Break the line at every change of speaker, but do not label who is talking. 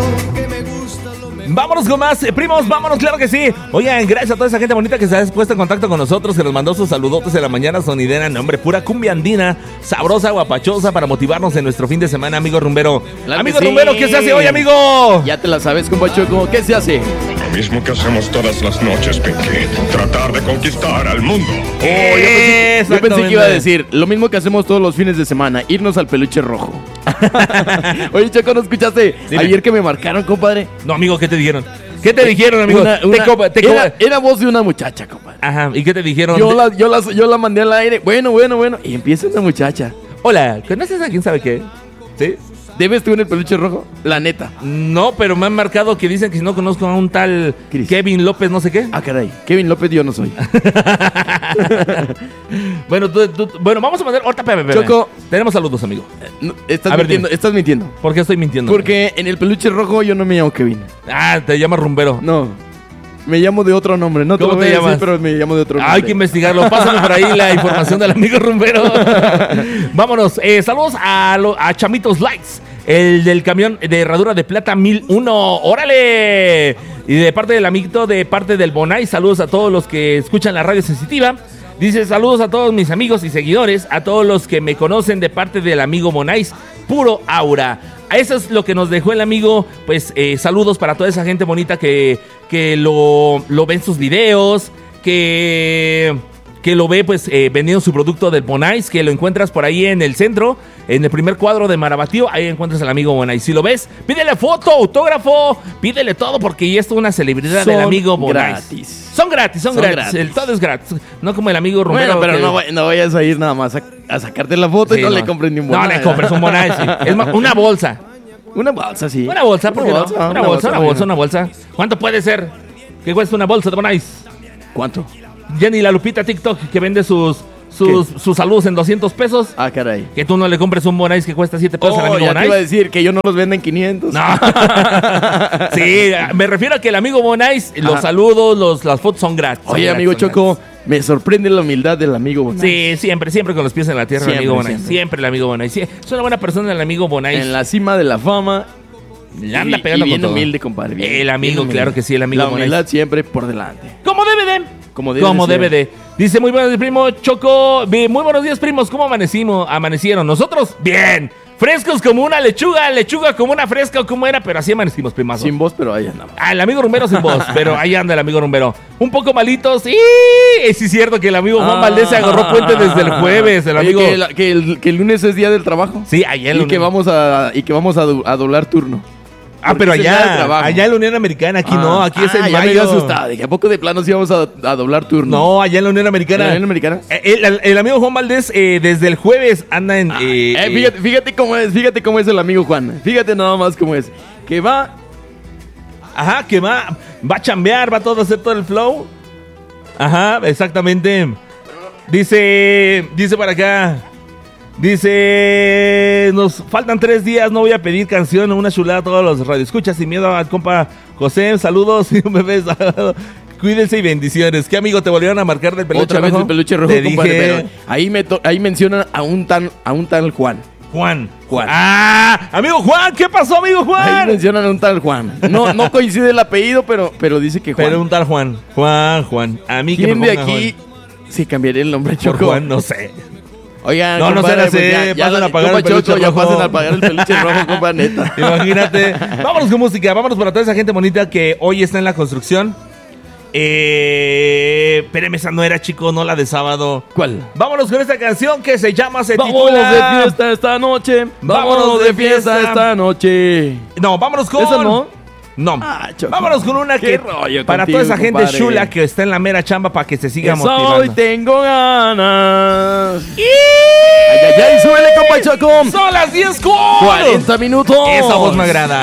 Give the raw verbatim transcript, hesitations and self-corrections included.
Vámonos con más, eh, primos, vámonos, claro que sí. Oigan, gracias a toda esa gente bonita que se ha puesto en contacto con nosotros, que nos mandó sus saludotes de la mañana sonidera, nombre, pura cumbia andina, sabrosa, guapachosa, para motivarnos en nuestro fin de semana, amigo rumbero.
Claro
amigo
sí.
rumbero, ¿qué se hace hoy, amigo?
Ya te la sabes, compa Choco, ¿qué se hace?
Lo mismo que hacemos todas las noches, Pinky. Tratar de conquistar al mundo.
Oh, yo, pensé, yo pensé que iba a decir lo mismo que hacemos todos los fines de semana, irnos al peluche rojo. Oye, Choco, ¿no escuchaste
Dime.
ayer que me marcaron, compadre?
No, amigo, ¿qué te dijeron? ¿Qué te dijeron, amigo?
Una-
Te
una-
copa- te
era,
copa-
era voz de una muchacha, compadre.
Ajá, ¿y qué te dijeron?
Yo la, yo, la, yo la mandé al aire. Bueno, bueno, bueno. Y empieza una muchacha.
Hola, ¿conoces a quién sabe qué? ¿Sí?
¿Debes tú en el peluche rojo? La neta.
No, pero me han marcado que dicen que si no conozco a un tal
Cris.
Kevin López, no sé qué.
Ah, caray. Kevin López yo no soy.
Bueno, tú, tú- bueno, vamos a mandar. Ahorita, espérame, espérame.
Choco.
Tenemos saludos, amigo.
No, estás
A ver,
mintiendo,
dime.
estás mintiendo.
¿Por qué estoy mintiendo?
Porque en el peluche rojo yo no me llamo Kevin.
Ah, te llamas rumbero.
No. Me llamo de otro nombre. No te
¿Cómo
lo voy
te
a decir,
llamas?
pero me llamo de otro nombre.
Hay que investigarlo. Pásame por ahí la información del amigo rumbero. Vámonos. Eh, saludos a, lo- a Chamitos Lights, el del camión de herradura de plata mil uno. ¡Órale! Y de parte del amiguito, de parte del Bonai, saludos a todos los que escuchan la radio sensitiva. Dice, saludos a todos mis amigos y seguidores, a todos los que me conocen de parte del amigo Bonais, puro aura. Eso es lo que nos dejó el amigo, pues eh, saludos para toda esa gente bonita que, que lo, lo ve en sus videos, que, que lo ve pues eh, vendiendo su producto del Bonais, que lo encuentras por ahí en el centro, en el primer cuadro de Marabatío, ahí encuentras al amigo Bonais. Si lo ves, pídele foto, autógrafo, pídele todo porque ya es una celebridad del
Son
amigo Bonais.
gratis.
Son gratis, son,
Son
gratis.
gratis.
El todo es gratis. No como el amigo Romero.
Bueno, pero
que-
no, vay- no vayas a ir nada más a, a sacarte la foto
Sí,
y no, le compres ni un
No
Bonai.
le compres un Bonais. Sí. Es más, una bolsa.
Una bolsa, sí.
Una bolsa, ¿por qué no? Una bolsa, una bolsa,
bueno.
una bolsa. ¿Cuánto puede ser? ¿Qué cuesta una bolsa de Bonais?
¿Cuánto?
Jenny, la Lupita TikTok, que vende sus, sus, sus saludos en doscientos pesos.
Ah, caray.
Que tú no le compres un Bonais que cuesta siete pesos al
Oh,
amigo
ya te iba a
Bonais.
decir que yo no los vendo en quinientos.
No. Sí, me refiero a que el amigo Bonais, los
Ajá.
saludos, los, las fotos son gratis. son
Oye,
gratis,
amigo
son
Choco, me sorprende la humildad del amigo Bonai.
Sí, siempre, siempre con los pies en la tierra, el
Siempre,
amigo Bonais.
siempre.
Siempre el amigo Bonais. Sí, es una buena persona el amigo Bonais.
En la cima de la fama.
Le anda
y-
pegando
y bien
con todo.
humilde, compadre. bien-
El amigo,
bien humilde.
claro que sí, el amigo
La
Bonais.
humildad siempre por delante.
Como debe de.
Como debe
Como
de ser.
debe de. Dice, muy buenos días, primo Choco. Bi- Muy buenos días, primos. ¿Cómo amanecimos? ¿Amanecieron? ¿Nosotros? Bien. Frescos como una lechuga, lechuga como una fresca o como era, pero así amanecimos, primazo.
Sin voz, pero ahí andamos.
Ah, el amigo rumbero sin voz, pero ahí anda el amigo rumbero. Un poco malitos. ¡Y! Sí, es cierto que el amigo Juan Valdés se agarró puente desde el jueves. El
Oye,
amigo...
que, la- que el, que el lunes es día del trabajo.
Sí, allá en
Y
la
que
Unión-
vamos a, y que vamos a, do- a doblar turno.
Ah, pero
porque es el día del
allá,
trabajo.
allá en la Unión Americana, aquí no, aquí es en
ah, ya me
mayo.
había asustado. Dije, ¿a poco de plano sí vamos a, a doblar turno?
No, allá en la Unión
¿En
Americana.
la Unión Americana?
Eh, El, el- el amigo Juan Valdés eh, desde el jueves anda en... eh,
Eh,
eh,
fíjate, fíjate cómo es, fíjate cómo es el amigo Juan. Fíjate nada más cómo es. Que va.
Ajá, que va, va a chambear, va a todo a hacer todo el flow. Ajá, exactamente. Dice, dice para acá. Dice, nos faltan tres días, no voy a pedir canción, una chulada a todos los radioescuchas, sin miedo al compa José, saludos, y un bebé salado. Cuídense y bendiciones. ¿Qué amigo te volvieron a marcar del peluche
Otra
rojo?
vez el peluche rojo,
Te
compadre,
dije,
pero ahí, me to- ahí mencionan a un tal, a un tal Juan.
Juan.
Juan.
Ah, amigo Juan, ¿qué pasó, amigo
Ahí
Juan?
mencionan a un tal Juan. No, no coincide el apellido, pero, pero dice que Juan.
Pero un tal Juan. Juan, Juan. A mí que
¿Quién
me
de
ponga
aquí
Juan.
sí cambiaría el nombre,
Por
Choco?
Juan, no sé.
Oigan,
No, no
compadre,
se la sé,
pues ya,
pasen
ya,
a pagar
compa
el peluche
Choco, ya
rojo.
pasen a pagar el peluche rojo, compa, neta.
Imagínate. Vámonos con música, vámonos para toda esa gente bonita que hoy está en la construcción. Eh, espérame, esa no era, chico, no la de sábado.
¿Cuál?
Vámonos con esta canción que se llama, se
Vámonos
titula...
de fiesta esta noche. Vámonos de fiesta esta noche.
No, vámonos con...
¿Esa no?
No.
Ah, Choco.
Vámonos con una
Qué
que...
rollo
para
contigo,
toda esa gente
compadre.
chula que está en la mera chamba para que se siga
Eso hoy
motivando.
tengo ganas. Ay, ay, ay, súbele, compa Choco.
Son las diez con...
cuarenta minutos.
Esa voz me agrada.